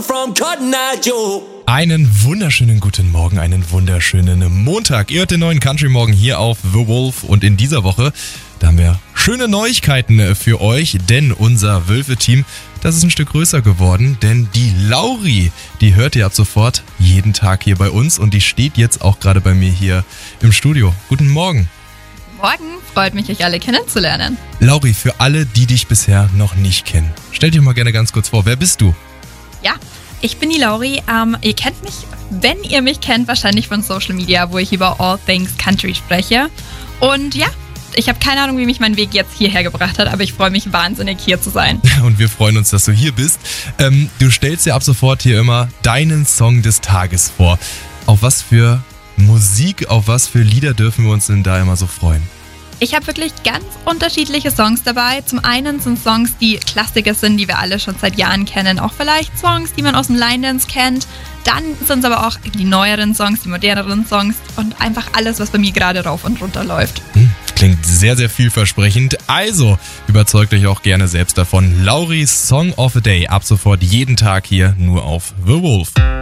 I'm from Cotton Eye Joe. Einen wunderschönen guten Morgen, einen wunderschönen Montag. Ihr hört den neuen Country Morgen hier auf The Wolf und in dieser Woche, da haben wir schöne Neuigkeiten für euch, denn unser Wölfe-Team, das ist ein Stück größer geworden, denn die Lauri, die hört ihr ab sofort jeden Tag hier bei uns und die steht jetzt auch gerade bei mir hier im Studio. Guten Morgen. Morgen, freut mich, euch alle kennenzulernen. Lauri, für alle, die dich bisher noch nicht kennen, stell dir mal gerne ganz kurz vor, wer bist du? Ja, ich bin die Lauri. Ihr kennt mich, wenn ihr mich kennt, wahrscheinlich von Social Media, wo ich über All Things Country spreche. Und ja, ich habe keine Ahnung, wie mich mein Weg jetzt hierher gebracht hat, aber ich freue mich wahnsinnig, hier zu sein. Und wir freuen uns, dass du hier bist. Du stellst dir ab sofort hier immer deinen Song des Tages vor. Auf was für Musik, auf was für Lieder dürfen wir uns denn da immer so freuen? Ich habe wirklich ganz unterschiedliche Songs dabei. Zum einen sind Songs, die Klassiker sind, die wir alle schon seit Jahren kennen. Auch vielleicht Songs, die man aus dem Line-Dance kennt. Dann sind es aber auch die neueren Songs, die moderneren Songs und einfach alles, was bei mir gerade rauf und runter läuft. Klingt sehr, sehr vielversprechend. Also überzeugt euch auch gerne selbst davon. Lauris Song of the Day ab sofort jeden Tag hier nur auf The Wolf.